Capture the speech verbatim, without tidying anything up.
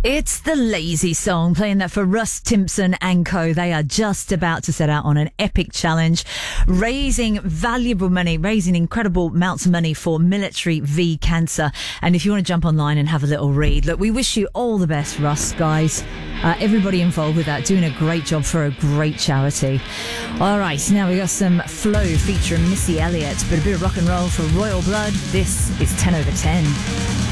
It's the Lazy Song, playing that for Russ Timpson and co. They are just about to set out on an epic challenge, raising valuable money, raising incredible amounts of money for Military v Cancer. And if you want to jump online and have a little read, look, we wish you all the best, Russ, guys. Uh, everybody involved with that, doing a great job for a great charity. All right, now we got some Flow featuring Missy Elliott, but a bit of rock and roll for Royal Blood. This is ten over ten.